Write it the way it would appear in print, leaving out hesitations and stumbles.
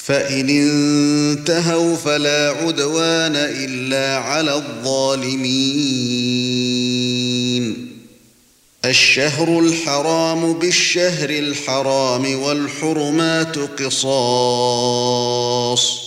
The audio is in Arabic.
فإن انتهوا فلا عدوان إلا على الظالمين. الشهر الحرام بالشهر الحرام والحرمات قصاص،